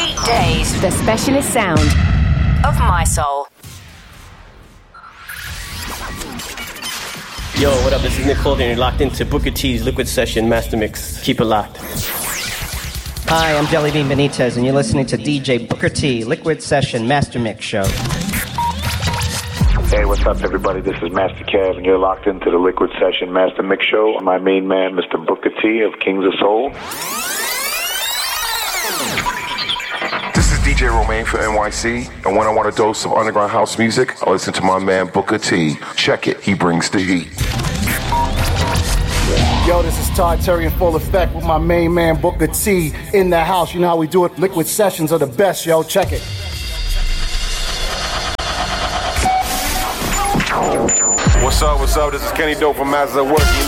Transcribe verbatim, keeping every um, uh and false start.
Eight days. The specialist sound of my soul. Yo, what up? This is Nick Holden. You're locked into Booker T's Liquid Session Master Mix. Keep it locked. Hi, I'm Jelly Bean Benitez, and you're listening to D J Booker T Liquid Session Master Mix Show. Hey, what's up, everybody? This is Master Kev, and you're locked into the Liquid Session Master Mix Show. My main man, Mister Booker T of Kings of Soul. This is D J Romaine for N Y C, and when I want a dose of underground house music, I listen to my man Booker T. Check it, he brings the heat. Yo, this is Todd Terry in full effect with my main man Booker T in the house. You know how we do it. Liquid Sessions are the best, yo. Check it. What's up, what's up? This is Kenny Dope from Masters at Work. You